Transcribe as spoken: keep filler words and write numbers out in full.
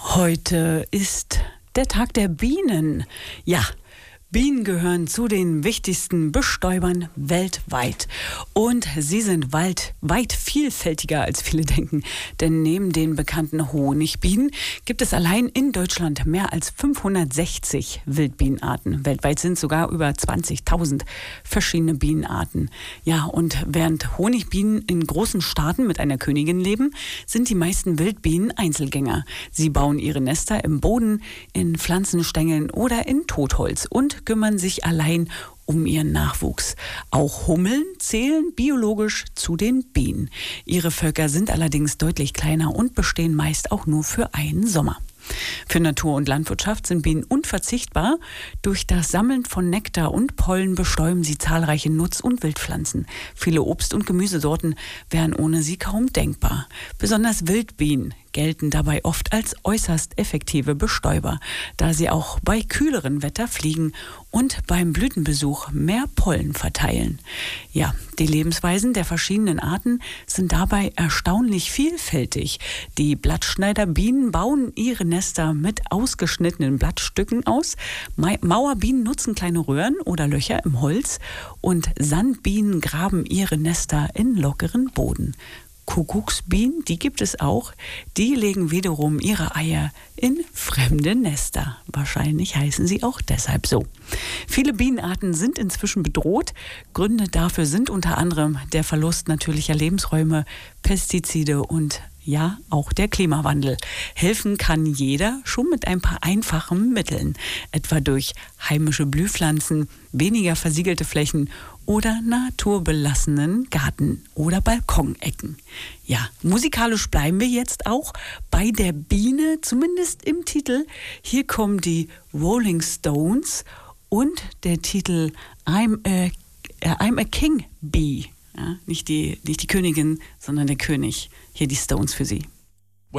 Heute ist der Tag der Bienen. Ja, Bienen gehören zu den wichtigsten Bestäubern weltweit. Und sie sind weit, weit vielfältiger, als viele denken. Denn neben den bekannten Honigbienen gibt es allein in Deutschland mehr als fünfhundertsechzig Wildbienenarten. Weltweit sind sogar über zwanzigtausend verschiedene Bienenarten. Ja, und während Honigbienen in großen Staaten mit einer Königin leben, sind die meisten Wildbienen Einzelgänger. Sie bauen ihre Nester im Boden, in Pflanzenstängeln oder in Totholz und kümmern sich allein um ihren Nachwuchs. Auch Hummeln zählen biologisch zu den Bienen. Ihre Völker sind allerdings deutlich kleiner und bestehen meist auch nur für einen Sommer. Für Natur und Landwirtschaft sind Bienen unverzichtbar. Durch das Sammeln von Nektar und Pollen bestäuben sie zahlreiche Nutz- und Wildpflanzen. Viele Obst- und Gemüsesorten wären ohne sie kaum denkbar. Besonders Wildbienen gelten dabei oft als äußerst effektive Bestäuber, da sie auch bei kühleren Wetter fliegen und beim Blütenbesuch mehr Pollen verteilen. Ja, die Lebensweisen der verschiedenen Arten sind dabei erstaunlich vielfältig. Die Blattschneiderbienen bauen ihre Nester mit ausgeschnittenen Blattstücken aus. Mauerbienen nutzen kleine Röhren oder Löcher im Holz und Sandbienen graben ihre Nester in lockeren Boden. Kuckucksbienen, die gibt es auch, die legen wiederum ihre Eier in fremde Nester. Wahrscheinlich heißen sie auch deshalb so. Viele Bienenarten sind inzwischen bedroht. Gründe dafür sind unter anderem der Verlust natürlicher Lebensräume, Pestizide und ja, auch der Klimawandel. Helfen kann jeder schon mit ein paar einfachen Mitteln, etwa durch heimische Blühpflanzen, weniger versiegelte Flächen oder naturbelassenen Garten- oder Balkonecken. Ja, musikalisch bleiben wir jetzt auch bei der Biene, zumindest im Titel. Hier kommen die Rolling Stones und der Titel I'm a, I'm a King Bee. Ja, nicht die, nicht die Königin, sondern der König. Hier die Stones für Sie.